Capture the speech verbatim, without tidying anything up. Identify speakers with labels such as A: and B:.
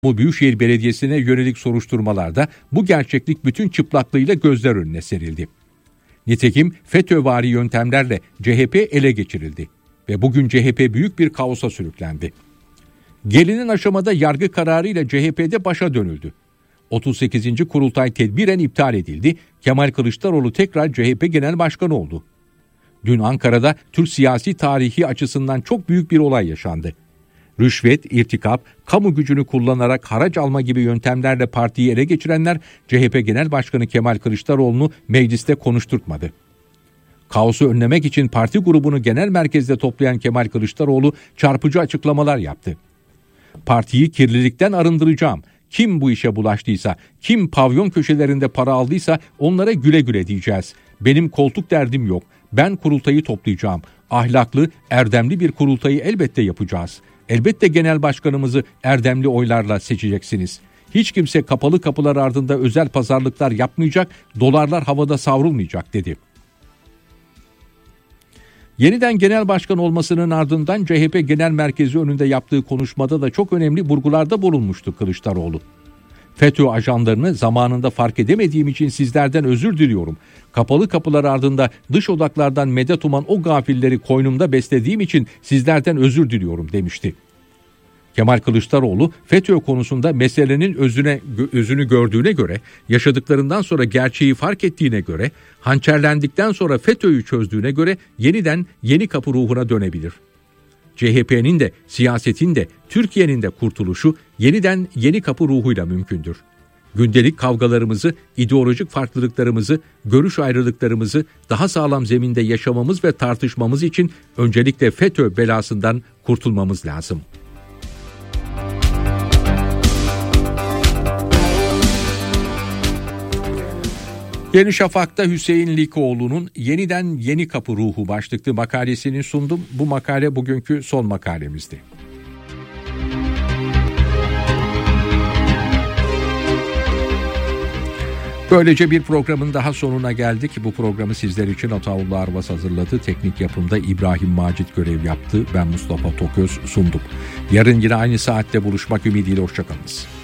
A: Bu Büyükşehir Belediyesi'ne yönelik soruşturmalarda bu gerçeklik bütün çıplaklığıyla gözler önüne serildi. Nitekim FETÖ'vari yöntemlerle C H P ele geçirildi ve bugün C H P büyük bir kaosa sürüklendi. Gelinen aşamada yargı kararıyla C H P'de başa dönüldü. otuz sekizinci kurultay tedbiren iptal edildi. Kemal Kılıçdaroğlu tekrar C H P Genel Başkanı oldu. Dün Ankara'da Türk siyasi tarihi açısından çok büyük bir olay yaşandı. Rüşvet, irtikap, kamu gücünü kullanarak haraç alma gibi yöntemlerle partiyi ele geçirenler C H P Genel Başkanı Kemal Kılıçdaroğlu'nu mecliste konuşturtmadı. Kaosu önlemek için parti grubunu genel merkezde toplayan Kemal Kılıçdaroğlu çarpıcı açıklamalar yaptı. Partiyi kirlilikten arındıracağım. Kim bu işe bulaştıysa, kim pavyon köşelerinde para aldıysa onlara güle güle diyeceğiz. Benim koltuk derdim yok. Ben kurultayı toplayacağım. Ahlaklı, erdemli bir kurultayı elbette yapacağız. Elbette genel başkanımızı erdemli oylarla seçeceksiniz. Hiç kimse kapalı kapılar ardında özel pazarlıklar yapmayacak, dolarlar havada savrulmayacak dedi. Yeniden genel başkan olmasının ardından C H P Genel Merkezi önünde yaptığı konuşmada da çok önemli vurgularda bulunmuştu Kılıçdaroğlu. FETÖ ajanlarını zamanında fark edemediğim için sizlerden özür diliyorum. Kapalı kapılar ardında dış odaklardan medet uman o gafilleri koynumda beslediğim için sizlerden özür diliyorum demişti. Kemal Kılıçdaroğlu FETÖ konusunda meselenin özüne, özünü gördüğüne göre, yaşadıklarından sonra gerçeği fark ettiğine göre, hançerlendikten sonra FETÖ'yü çözdüğüne göre yeniden yeni kapı ruhuna dönebilir. C H P'nin de, siyasetin de, Türkiye'nin de kurtuluşu yeniden yeni kapı ruhuyla mümkündür. Gündelik kavgalarımızı, ideolojik farklılıklarımızı, görüş ayrılıklarımızı daha sağlam zeminde yaşamamız ve tartışmamız için öncelikle FETÖ belasından kurtulmamız lazım. Yeni Şafak'ta Hüseyin Likoğlu'nun Yeniden Yeni Kapı Ruhu başlıklı makalesini sundum. Bu makale bugünkü son makalemizdi. Böylece bir programın daha sonuna geldik. Bu programı sizler için Ataullah Arvas hazırladı. Teknik yapımda İbrahim Macit görev yaptı. Ben Mustafa Toköz sundum. Yarın yine aynı saatte buluşmak ümidiyle hoşçakalınız.